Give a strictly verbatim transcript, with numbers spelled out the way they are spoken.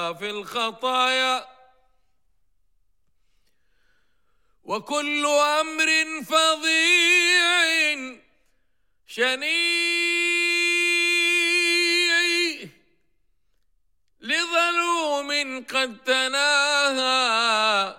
في الخطايا، وكل أمر فظيع شنيع لظلوم قد تناهى